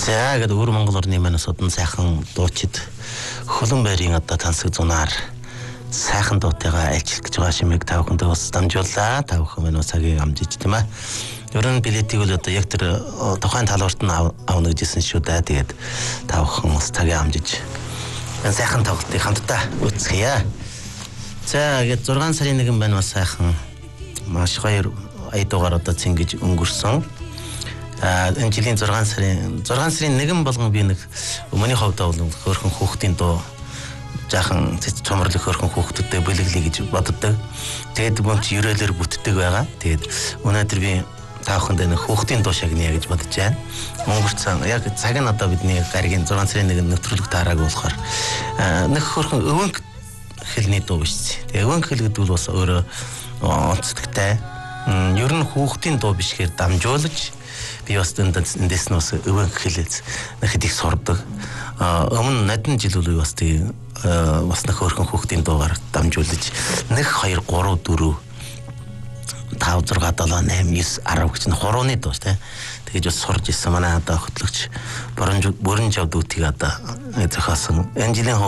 За гэдэг өөр Монгол орны маань содон сайхан дуучид хөлөн байрын одоо тансаг зунаар сайхан дуутайгаа альчлах гэж байгаа шимийг та бүхэндээ бас дамжууллаа. Та бүхэн маань цагийг амжиж тийм ээ. Ер нь билетийг бол одоо яг тэр тухайн талбарт нь авна гэжсэн шүү дээ. Тэгээд та бүхэн бас цагийг амжиж сайхан тоглолтыг хамтдаа үзье. За гээд 6 сарын 1 байна бас сайхан маш гоё аядуугаар одоо цэнгэж өнгөрсөн. Энэ жилийн 6 сарын 1 болгон би нэг өмнөний ховдоо бол хөөрхөн хүүхдийн дуу жаахан цомрлог хөөрхөн хүүхдүүдэд бэлэглэе гэж боддог. Тэгээд мөн ч ерөөлөөр бүтдэг байгаа. Тэгээд өнөөдөр би та бүхэнд нэг хүүхдийн дуу шагная гэж бодож байна. Өнгөрцөн яг цаг нь одоо бидний гаригийн 6 сарын 1 нэвтрүүлэг таараг болохоор нэг хөөрхөн өвөнг хэлний дуу биш. Тэгээд өвөнг хэл гэдэг бол бас өөрөө онцлогтой. Ер нь хүүхдийн дуу бишгээр дамжуулж би бас эндээс нь бас өвөнг хэлээс нэхэд их сурдаг. Өмнө надад жил үл бас тийм бас нэг хөөрхөн хүүхдийн дуугаар дамжуулж 1 2 3 4 5 6 7 8 9 10 гэж нэг хурууны дуу шүү дээ. Тэгэж бас сурж ирсэн манай одоо хөтлөгч Борон жавд үтгийг одоо зохиосон. Энэ жилийн